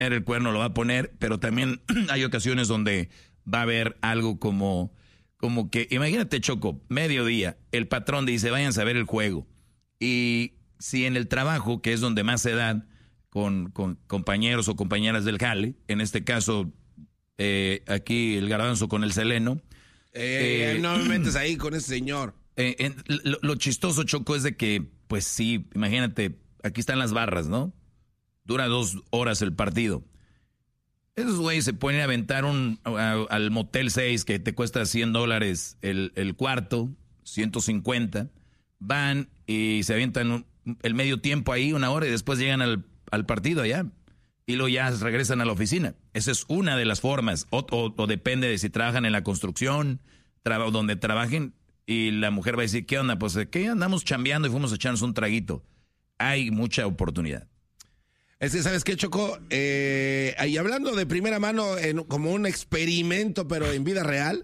el cuerno lo va a poner, pero también hay ocasiones donde va a haber algo como que, imagínate, Choco, mediodía, el patrón dice, váyanse a ver el juego. Y si en el trabajo, que es donde más se dan con compañeros o compañeras del jale, en este caso, aquí el Garbanzo con el Seleno. No me metes ahí con ese señor. Lo chistoso, Choco, es de que, pues sí, imagínate, aquí están las barras, ¿no? Dura 2 horas el partido. Esos güeyes se ponen a aventar al Motel 6 que te cuesta $100 el cuarto, 150. Van y se avientan el medio tiempo ahí, 1 hora, y después llegan al partido allá. Y luego ya regresan a la oficina. Esa es una de las formas. O depende de si trabajan en la construcción, donde trabajen, y la mujer va a decir, ¿qué onda? Pues ¿qué? Andamos chambeando y fuimos a echarnos un traguito. Hay mucha oportunidad. ¿Sabes qué, Choco? Y hablando de primera mano, como un experimento, pero en vida real,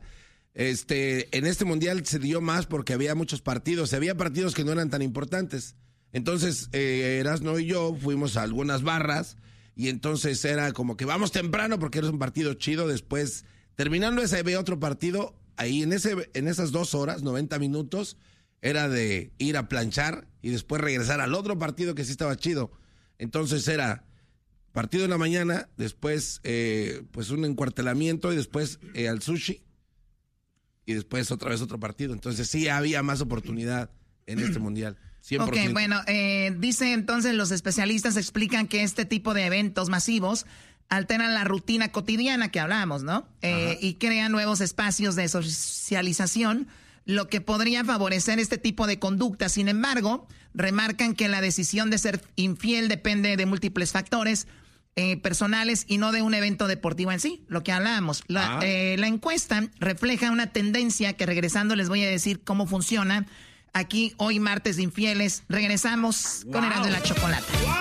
en este mundial se dio más porque había muchos partidos. Había partidos que no eran tan importantes. Entonces, Erasno y yo fuimos a algunas barras y entonces era como que vamos temprano porque era un partido chido. Después, terminando ese, había otro partido. Ahí en esas 2 horas, 90 minutos, era de ir a planchar y después regresar al otro partido que sí estaba chido. Entonces era partido en la mañana, después pues un encuartelamiento y después al sushi y después otra vez otro partido. Entonces sí había más oportunidad en este mundial, 100%. Ok, bueno, dice entonces los especialistas explican que este tipo de eventos masivos alteran la rutina cotidiana que hablábamos, ¿no? Y crean nuevos espacios de socialización, lo que podría favorecer este tipo de conducta. Sin embargo, remarcan que la decisión de ser infiel depende de múltiples factores personales y no de un evento deportivo en sí, lo que hablábamos. La encuesta refleja una tendencia que, regresando, les voy a decir cómo funciona. Aquí, hoy martes de infieles, regresamos con Erasmo y la Chocolata.